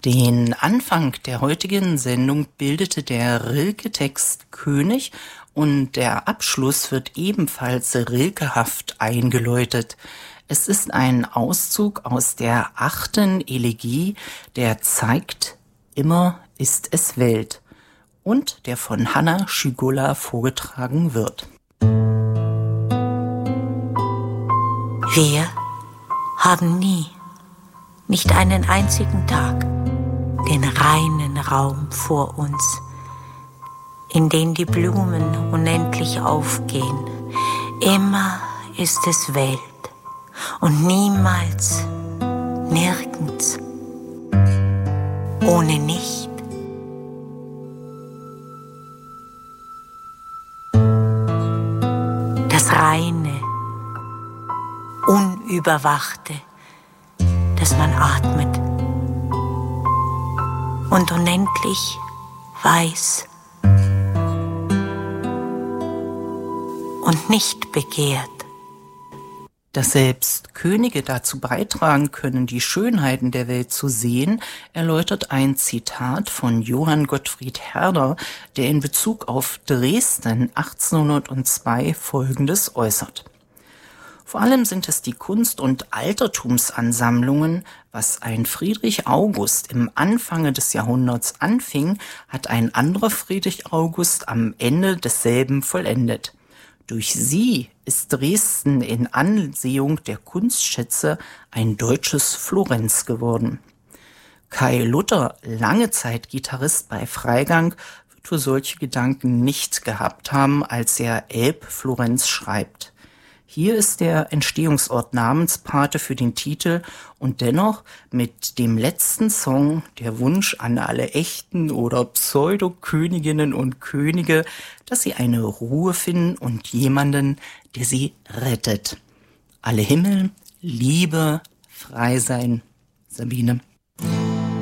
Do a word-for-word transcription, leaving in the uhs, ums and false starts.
Den Anfang der heutigen Sendung bildete der Rilke-Text König und der Abschluss wird ebenfalls rilkehaft eingeläutet. Es ist ein Auszug aus der achten Elegie, der zeigt, immer ist es Welt, und der von Hanna Schygulla vorgetragen wird. Wir haben nie, nicht einen einzigen Tag, den reinen Raum vor uns, in den die Blumen unendlich aufgehen. Immer ist es Welt und niemals, nirgends, ohne nicht. Das reine, unüberwachte, das man atmet und unendlich weiß und nicht begehrt. Dass selbst Könige dazu beitragen können, die Schönheiten der Welt zu sehen, erläutert ein Zitat von Johann Gottfried Herder, der in Bezug auf Dresden achtzehnhundertzwei Folgendes äußert. Vor allem sind es die Kunst- und Altertumsansammlungen. Was ein Friedrich August im Anfange des Jahrhunderts anfing, hat ein anderer Friedrich August am Ende desselben vollendet. Durch sie ist Dresden in Ansehung der Kunstschätze ein deutsches Florenz geworden. Kai Luther, lange Zeit Gitarrist bei Freigang, wird für solche Gedanken nicht gehabt haben, als er Elb-Florenz schreibt. Hier ist der Entstehungsort Namenspate für den Titel und dennoch mit dem letzten Song der Wunsch an alle echten oder Pseudo-Königinnen und Könige, dass sie eine Ruhe finden und jemanden, der sie rettet. Alle Himmel, Liebe, frei sein. Sabine.